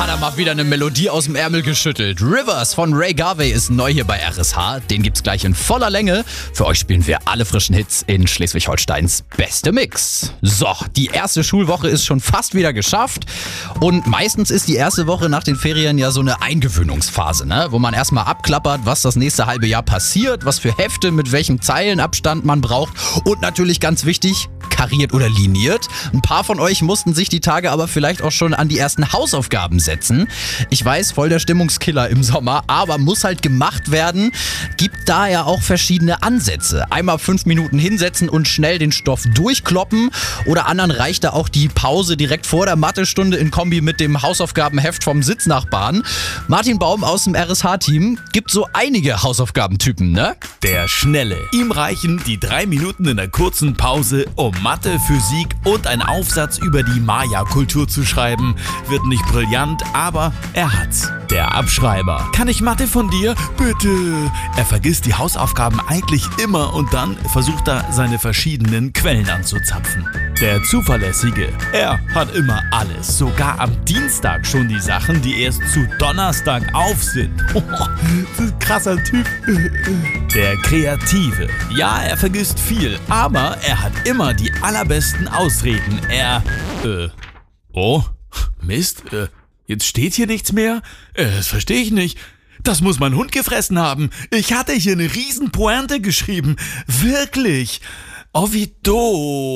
hat er mal wieder eine Melodie aus dem Ärmel geschüttelt. Rivers von Ray Garvey ist neu hier bei RSH. Den gibt's gleich in voller Länge. Für euch spielen wir alle frischen Hits in Schleswig-Holsteins beste Mix. So, die erste Schulwoche ist schon fast wieder geschafft. Und meistens ist die erste Woche nach den Ferien ja so eine Eingewöhnungsphase, ne? Wo man erstmal abklappert, was das nächste halbe Jahr passiert, was für Hefte, mit welchem Zeilenabstand man braucht. Und natürlich ganz wichtig, kariert oder liniert. Ein paar von euch mussten sich die Tage aber vielleicht auch schon an die ersten Hausaufgaben setzen. Ich weiß, voll der Stimmungskiller im Sommer, aber muss halt gemacht werden. Gibt da ja auch verschiedene Ansätze. Einmal 5 Minuten hinsetzen und schnell den Stoff durchkloppen. Oder anderen reicht da auch die Pause direkt vor der Mathestunde in Kombi mit dem Hausaufgabenheft vom Sitznachbarn. Martin Baum aus dem RSH-Team gibt so einige Hausaufgabentypen, ne? Der Schnelle. Ihm reichen die 3 Minuten in der kurzen Pause, um Mathe, Physik und einen Aufsatz über die Maya-Kultur zu schreiben. Wird nicht brillant, aber er hat's. Der Abschreiber. Kann ich Mathe von dir? Bitte. Er vergisst die Hausaufgaben eigentlich immer und dann versucht er, seine verschiedenen Quellen anzuzapfen. Der Zuverlässige. Er hat immer alles. Sogar am Dienstag schon die Sachen, die erst zu Donnerstag auf sind. Das ist ein krasser Typ. Der Kreative. Ja, er vergisst viel, aber er hat immer die allerbesten Ausreden. Oh, Mist, jetzt steht hier nichts mehr? Das verstehe ich nicht. Das muss mein Hund gefressen haben. Ich hatte hier eine riesen Pointe geschrieben. Wirklich. Oh, wie doof.